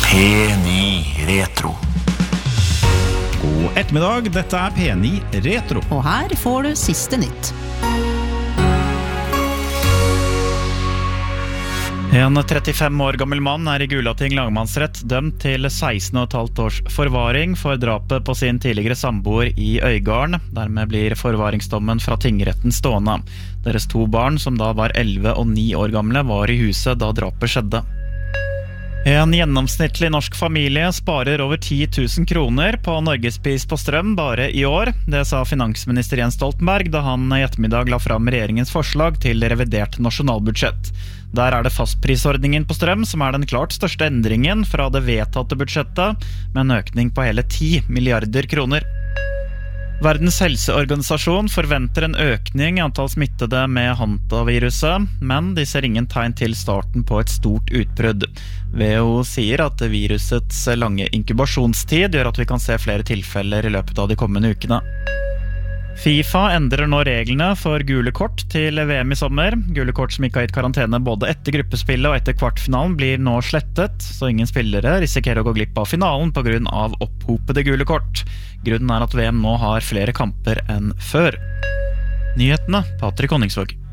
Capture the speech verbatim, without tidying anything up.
P ni Retro. God ettermiddag, dette er P ni Retro. Og her får du siste nytt. En trettifem år gammel mann er i Gulating lagmannsrett dømt til seksten og et halvt års forvaring for drapet på sin tidligere samboer i Øygarden. Dermed blir forvaringsdommen fra tingretten stående. Deres to barn, som da var elleve og ni år gamle, var i huset da drapet skjedde. En gjennomsnittlig norsk familie sparer over ti tusen kroner på Norgespris på strøm bare i år. Det sa finansminister Jens Stoltenberg da han i ettermiddag la fram regjeringens forslag til revidert nasjonalbudsjett. Der er det fastprisordningen på strøm som er den klart største endringen fra det vedtatte budsjettet, med en økning på hele ti milliarder kroner. Verdens helseorganisasjon forventer en økning i antall smittede med hantaviruset, men de ser ingen tegn til starten på et stort utbrudd. W H O sier at virusets lange inkubasjonstid gjør at vi kan se flere tilfeller i løpet av de kommende ukene. FIFA endrer nå reglene for gule kort til V M i sommer. Gule kort som ikke har gitt karantene både etter gruppespillet og etter kvartfinalen blir nå slettet, så ingen spillere risikerer å gå glipp av finalen på grunn av opphopede gule kort. Grunnen er at V M nå har flere kamper enn før. Nyhetene, Patrick Honningsvåg.